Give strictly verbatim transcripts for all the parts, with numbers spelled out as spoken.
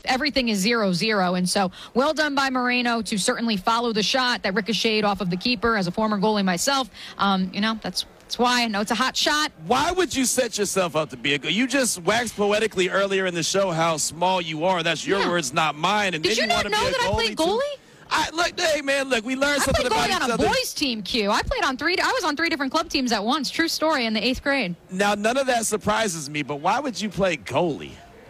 everything is zero zero. And so well done by Moreno to certainly follow the shot that ricocheted off of the keeper. As a former goalie myself, um, you know, that's That's why I know it's a hot shot. Why would you set yourself up to be a goalie? You just waxed poetically earlier in the show how small you are. That's your yeah. words, not mine. And Did then you, you not want to know be a that goalie I played goalie? Too? I, look, hey, man, look, we learned I something played about goalie each on a other. boys team, Q. I played on three. I was on three different club teams at once. True story in the eighth grade. Now, none of that surprises me, but why would you play goalie?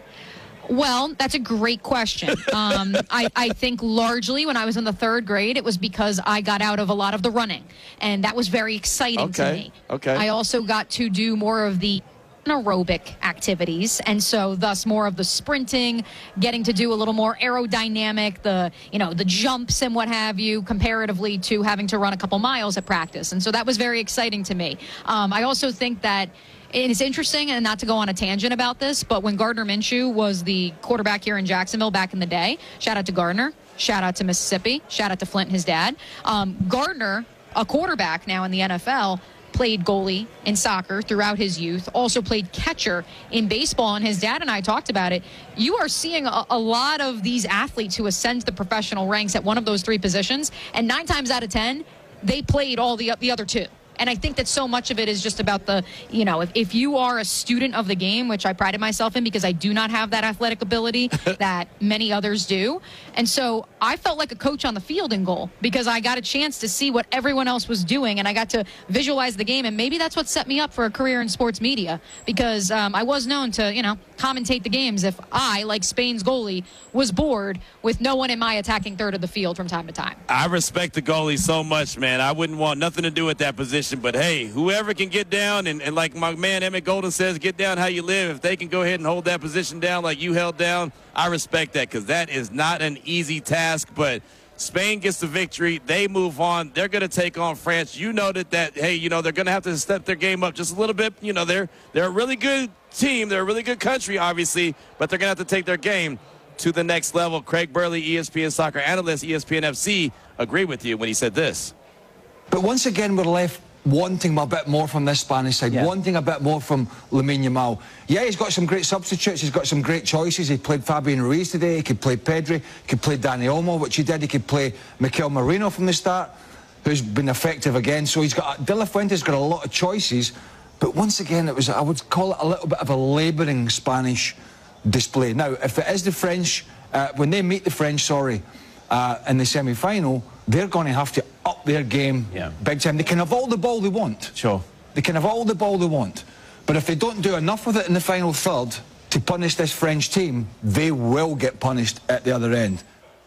Well, that's a great question. Um, I, I think largely when I was in the third grade, it was because I got out of a lot of the running, and that was very exciting okay. to me. Okay. I also got to do more of the aerobic activities, and so thus more of the sprinting, getting to do a little more aerodynamic, the you know the jumps and what have you, comparatively to having to run a couple miles at practice, and so that was very exciting to me. Um, I also think that it's interesting, and not to go on a tangent about this, but when Gardner Minshew was the quarterback here in Jacksonville back in the day, shout out to Gardner, shout out to Mississippi, shout out to Flint, his dad. Um, Gardner, a quarterback now in the N F L, played goalie in soccer throughout his youth, also played catcher in baseball, and his dad and I talked about it. You are seeing a, a lot of these athletes who ascend to the professional ranks at one of those three positions, and nine times out of ten, they played all the, the other two. And I think that so much of it is just about the, you know, if, if you are a student of the game, which I prided myself in because I do not have that athletic ability that many others do. And so I felt like a coach on the field in goal because I got a chance to see what everyone else was doing, and I got to visualize the game. And maybe that's what set me up for a career in sports media, because um, I was known to, you know, commentate the games if I, like Spain's goalie, was bored with no one in my attacking third of the field from time to time. I respect the goalie so much, man. I wouldn't want nothing to do with that position. But, hey, whoever can get down, and, and like my man Emmett Golden says, get down how you live. If they can go ahead and hold that position down like you held down, I respect that, because that is not an easy task. But Spain gets the victory. They move on. They're going to take on France. You noted that, hey, you know, they're going to have to step their game up just a little bit. You know, they're, they're a really good team. They're a really good country, obviously, but they're going to have to take their game to the next level. Craig Burley, E S P N soccer analyst, E S P N F C, agreed with you when he said this. But once again, we're left wanting a bit more from this Spanish side, yeah. wanting a bit more from Lamine Yamal. Yeah, he's got some great substitutes, he's got some great choices. He played Fabian Ruiz today, he could play Pedri, he could play Dani Olmo, which he did. He could play Mikel Merino from the start, who's been effective again. So he's got, De La Fuente's got a lot of choices, but once again, it was, I would call it a little bit of a labouring Spanish display. Now, if it is the French, uh, when they meet the French, sorry, uh, in the semi-final, they're going to have to up their game yeah. big time. They can have all the ball they want. Sure. They can have all the ball they want. But if they don't do enough with it in the final third to punish this French team, they will get punished at the other end.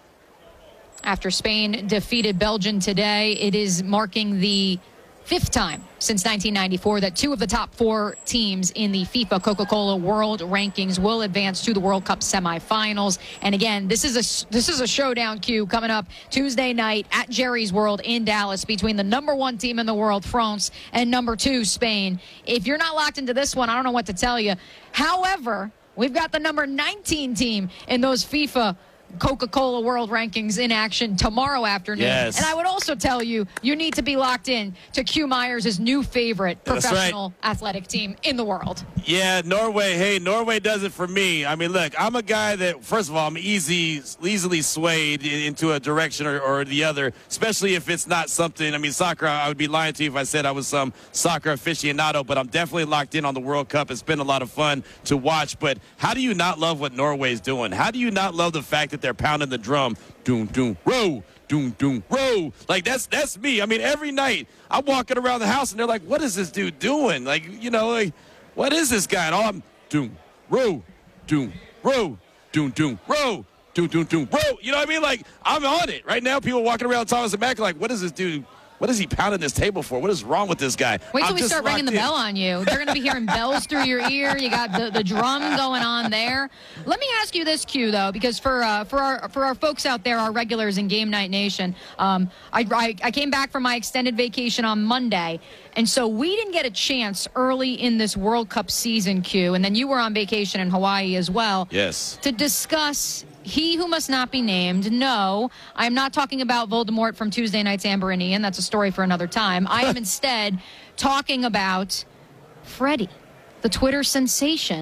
After Spain defeated Belgium today, it is marking the fifth time since nineteen ninety-four that two of the top four teams in the FIFA Coca-Cola World Rankings will advance to the World Cup semifinals. And again, this is a this is a showdown, Q, coming up Tuesday night at Jerry's World in Dallas between the number one team in the world, France, and number two, Spain. If you're not locked into this one, I don't know what to tell you. However, we've got the number nineteen team in those FIFA Coca-Cola World Rankings in action tomorrow afternoon. Yes. And I would also tell you, you need to be locked in to Q Myers' new favorite professional right. athletic team in the world. Yeah, Norway. Hey, Norway does it for me. I mean, look, I'm a guy that, first of all, I'm easy, easily swayed into a direction or, or the other, especially if it's not something. I mean, soccer, I would be lying to you if I said I was some soccer aficionado, but I'm definitely locked in on the World Cup. It's been a lot of fun to watch. But how do you not love what Norway's doing? How do you not love the fact that they're pounding the drum, doom, doom, row, doom, doom, row? Like, that's that's me. I mean, every night I'm walking around the house and they're like, what is this dude doing? Like, you know, like, what is this guy? And all I'm doom, row, doom, row, doom, doom, row, doom, doom, doom, row. You know what I mean? Like, I'm on it. Right now, people walking around Thomas and Mack are like, what is this dude? What is he pounding this table for? What is wrong with this guy? Wait till I'm we start ringing the in. bell on you. They're going to be hearing bells through your ear. You got the, the drum going on there. Let me ask you this, Q, though, because for uh, for our for our folks out there, our regulars in Game Night Nation, um, I, I I came back from my extended vacation on Monday, and so we didn't get a chance early in this World Cup season, Q, and then you were on vacation in Hawaii as well. Yes. To discuss He Who Must Not Be Named. No, I'm not talking about Voldemort from Tuesday Night's Amber and Ian. That's a story for another time. I am instead talking about Freddie, the Twitter sensation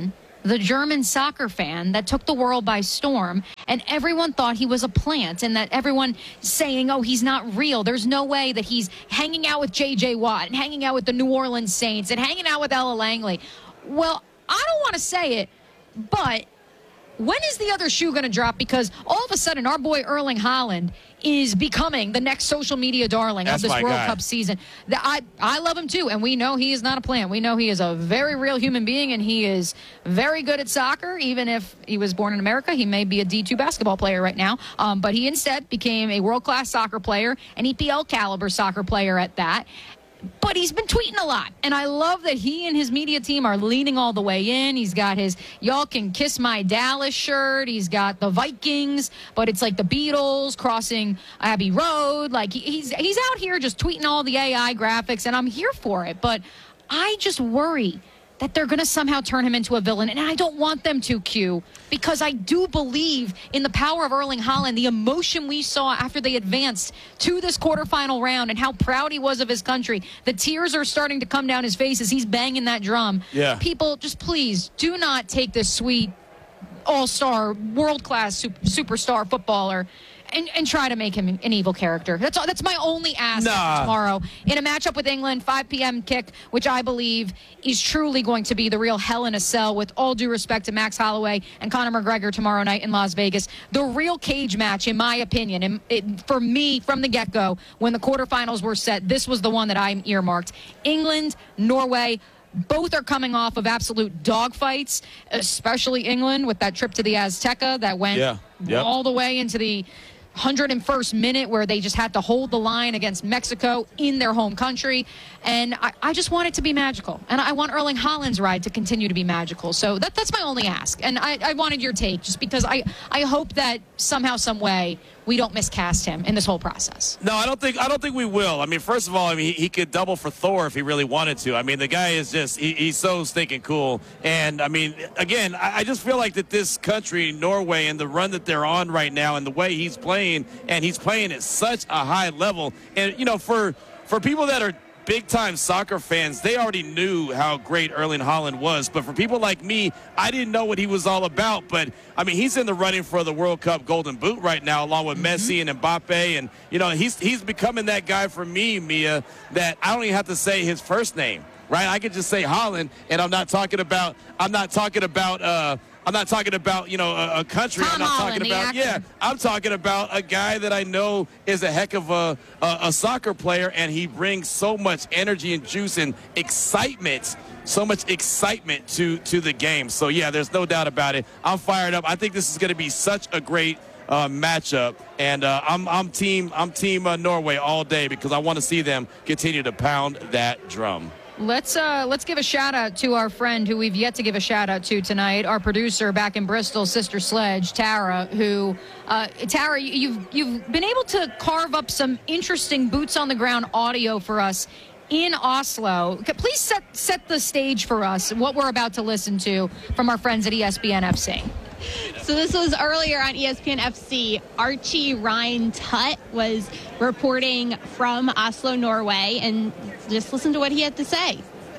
the German soccer fan that took the world by storm, and everyone thought he was a plant, and that everyone saying, oh, he's not real. There's no way that he's hanging out with J J Watt and hanging out with the New Orleans Saints and hanging out with Ella Langley. Well, I don't want to say it, but when is the other shoe going to drop? Because all of a sudden, our boy Erling Haaland is becoming the next social media darling That's of this World guy. Cup season. The, I, I love him too, and we know he is not a plant. We know he is a very real human being, and he is very good at soccer. Even if he was born in America, he may be a D two basketball player right now. Um, but he instead became a world-class soccer player, an E P L caliber soccer player at that. But he's been tweeting a lot, and I love that he and his media team are leaning all the way in. He's got his "Y'all Can Kiss My Dallas" shirt. He's got the Vikings, but it's like the Beatles crossing Abbey Road. Like he's he's out here just tweeting all the A I graphics, and I'm here for it. But I just worry that they're going to somehow turn him into a villain, and I don't want them to, Q, because I do believe in the power of Erling Haaland, the emotion we saw after they advanced to this quarterfinal round and how proud he was of his country. The tears are starting to come down his face as he's banging that drum. Yeah. People, just please do not take this sweet all-star, world-class super, superstar footballer And, and try to make him an evil character. That's all, that's my only ask Nah. tomorrow. In a matchup with England, five p.m. kick, which I believe is truly going to be the real hell in a cell, with all due respect to Max Holloway and Conor McGregor tomorrow night in Las Vegas. The real cage match, in my opinion, and it, for me, from the get-go, when the quarterfinals were set, this was the one that I earmarked. England, Norway, both are coming off of absolute dogfights, especially England with that trip to the Azteca that went Yeah. Yep. all the way into the one hundred first minute, where they just had to hold the line against Mexico in their home country. And I, I just want it to be magical. And I want Erling Haaland's ride to continue to be magical. So that, that's my only ask. And I, I wanted your take, just because I, I hope that somehow, some way, we don't miscast him in this whole process. No, I don't think I don't think we will. I mean, first of all, I mean, he, he could double for Thor if he really wanted to. I mean, the guy is just he, he's so stinking cool. And I mean, again, I, I just feel like that this country, Norway, and the run that they're on right now, and the way he's playing, and he's playing at such a high level. And you know, for for people that are big-time soccer fans, they already knew how great Erling Haaland was. But for people like me, I didn't know what he was all about. But, I mean, he's in the running for the World Cup Golden Boot right now, along with mm-hmm. Messi and Mbappe. And, you know, he's he's becoming that guy for me, Mia, that I don't even have to say his first name, right? I could just say Haaland, and I'm not talking about – I'm not talking about uh, – I'm not talking about, you know, a, a country. Tom I'm not Holland, talking the about, actor. yeah, I'm talking about a guy that I know is a heck of a, a, a soccer player, and he brings so much energy and juice and excitement, so much excitement to, to the game. So, yeah, there's no doubt about it. I'm fired up. I think this is going to be such a great uh, matchup, and uh, I'm, I'm team, I'm team uh, Norway all day, because I want to see them continue to pound that drum. Let's uh, let's give a shout out to our friend who we've yet to give a shout out to tonight, our producer back in Bristol, Sister Sledge, Tara, who, uh, Tara, you've, you've been able to carve up some interesting boots on the ground audio for us in Oslo. Please set, set the stage for us, what we're about to listen to from our friends at E S P N F C. So this was earlier on E S P N F C. Archie Ryan Tutt was reporting from Oslo, Norway, and just listen to what he had to say.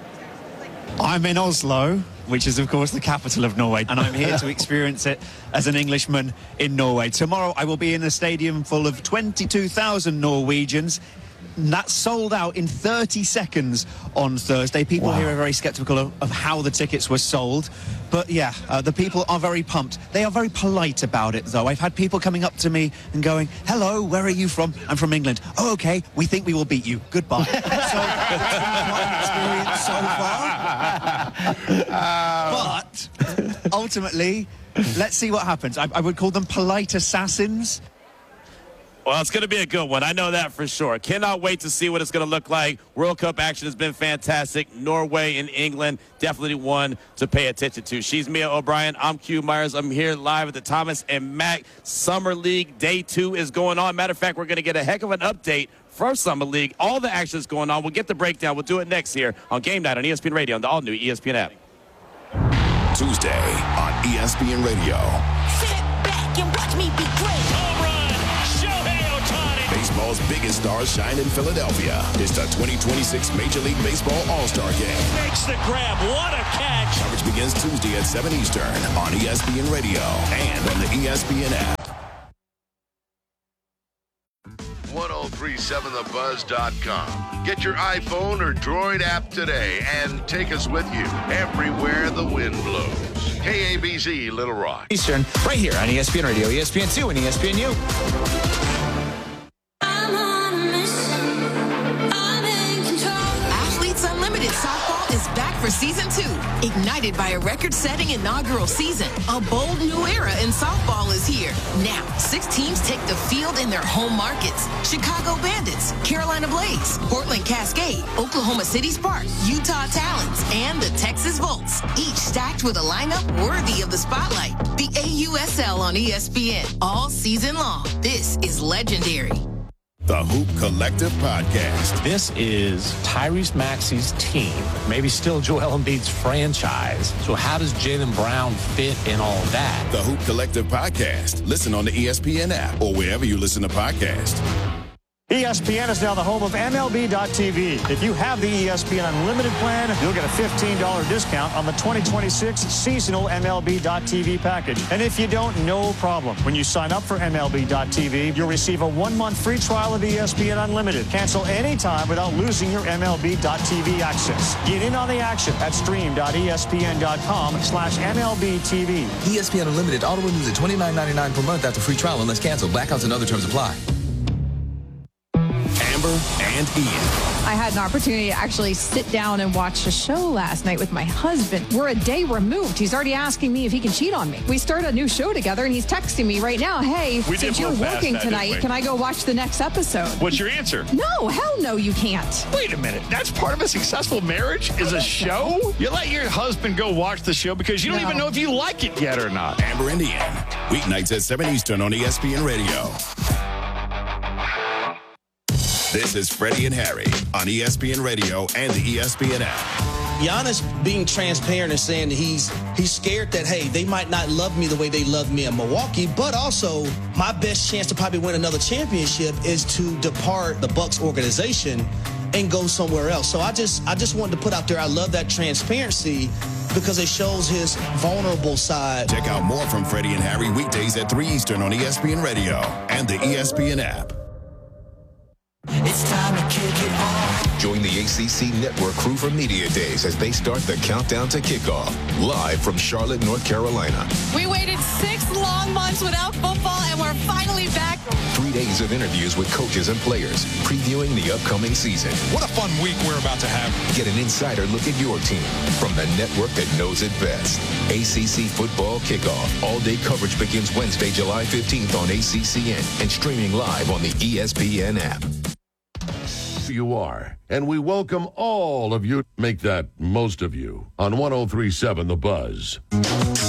I'm in Oslo, which is, of course, the capital of Norway, and I'm here to experience it as an Englishman in Norway. Tomorrow, I will be in a stadium full of twenty-two thousand Norwegians. And that sold out in thirty seconds on Thursday. People wow. here are very skeptical of, of how the tickets were sold. But, yeah, uh, the people are very pumped. They are very polite about it, though. I've had people coming up to me and going, hello, where are you from? I'm from England. Oh, OK, we think we will beat you. Goodbye. So, it's been quite an experience so far. But, ultimately, let's see what happens. I, I would call them polite assassins. Well, it's going to be a good one. I know that for sure. Cannot wait to see what it's going to look like. World Cup action has been fantastic. Norway and England, definitely one to pay attention to. She's Mia O'Brien. I'm Q Myers. I'm here live at the Thomas and Mack Summer League. Day two is going on. Matter of fact, we're going to get a heck of an update for Summer League. All the action is going on. We'll get the breakdown. We'll do it next here on Game Night on E S P N Radio, on the all-new E S P N app. Tuesday on E S P N Radio. Sit back and watch me be great. Baseball's biggest stars shine in Philadelphia. It's the twenty twenty-six Major League Baseball All-Star Game. Makes the grab. What a catch. Coverage begins Tuesday at seven Eastern on E S P N Radio and on the E S P N app. ten thirty-seven the buzz dot com. Get your iPhone or Droid app today and take us with you everywhere the wind blows. K A B Z Little Rock. Eastern, right here on E S P N Radio, E S P N two, and E S P N U. Athletes Unlimited Softball is back for season two. Ignited by a record-setting inaugural season, a bold new era in softball is here. Now, six teams take the field in their home markets. Chicago Bandits, Carolina Blaze, Portland Cascade, Oklahoma City Sparks, Utah Talons, and the Texas Volts. Each stacked with a lineup worthy of the spotlight. The A U S L on E S P N all season long. This is legendary. The Hoop Collective Podcast. This is Tyrese Maxey's team, maybe still Joel Embiid's franchise. So how does Jaylen Brown fit in all that? The Hoop Collective Podcast. Listen on the E S P N app or wherever you listen to podcasts. E S P N is now the home of M L B dot T V. If you have the E S P N Unlimited plan, you'll get a fifteen dollars discount on the twenty twenty-six seasonal M L B dot T V package. And if you don't, no problem. When you sign up for M L B dot T V, you'll receive a one-month free trial of E S P N Unlimited. Cancel anytime without losing your M L B dot T V access. Get in on the action at stream dot E S P N dot com slash M L B T V. E S P N Unlimited auto renews at twenty-nine ninety-nine per month after free trial unless canceled. Blackouts and other terms apply. Amber and Ian. I had an opportunity to actually sit down and watch a show last night with my husband. We're a day removed. He's already asking me if he can cheat on me. We started a new show together, and he's texting me right now, hey, we since you're working that, tonight, can I go watch the next episode? What's your answer? No, hell no, you can't. Wait a minute. That's part of a successful marriage is a show? So. You let your husband go watch the show because you don't no. even know if you like it yet or not. Amber and Ian. Weeknights at seven Eastern on E S P N Radio. This is Freddie and Harry on E S P N Radio and the E S P N app. Giannis being transparent and saying that he's he's scared that, hey, they might not love me the way they love me in Milwaukee, but also my best chance to probably win another championship is to depart the Bucks organization and go somewhere else. So I just I just wanted to put out there, I love that transparency because it shows his vulnerable side. Check out more from Freddie and Harry weekdays at three Eastern on E S P N Radio and the E S P N app. It's time to kick it off. Join the A C C Network crew for Media Days as they start the countdown to kickoff. Live from Charlotte, North Carolina. We waited six long months without football, and we're finally back. Three days of interviews with coaches and players, previewing the upcoming season. What a fun week we're about to have. Get an insider look at your team from the network that knows it best. A C C Football Kickoff. All-day coverage begins Wednesday, July fifteenth on A C C N and streaming live on the E S P N app. You are, and we welcome all of you. Make that most of you on ten thirty-seven The Buzz.